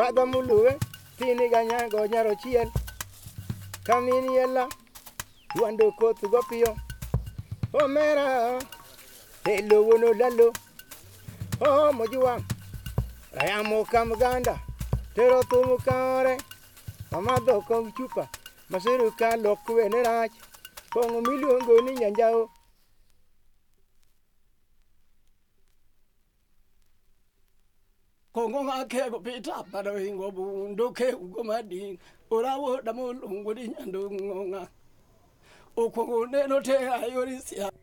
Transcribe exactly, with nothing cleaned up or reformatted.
bada muluwe tini ganya go nyaro chiel kamini yella wando ko tu gopio o mera hello wono lalo o mojuwa rayamo kam ganda tero tu mukare amado ko chupa masiru ka lokwe ne rach kongo miluongo ni nyanjao kongo ngake go pita para ingo bundo ke ugo madi orawo damo lungo di nyando ngonga o kongo ne no te ayori sia